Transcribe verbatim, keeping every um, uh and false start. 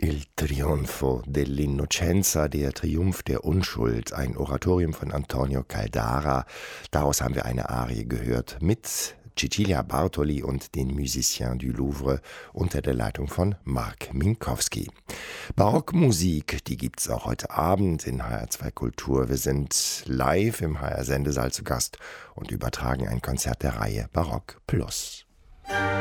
Il trionfo dell'innocenza, der Triumph der Unschuld, ein Oratorium von Antonio Caldara. Daraus haben wir eine Arie gehört mit Cecilia Bartoli und den Musiciens du Louvre unter der Leitung von Mark Minkowski. Barockmusik, die gibt's auch heute Abend in H R zwei Kultur. Wir sind live im H R-Sendesaal zu Gast und übertragen ein Konzert der Reihe Barock Plus.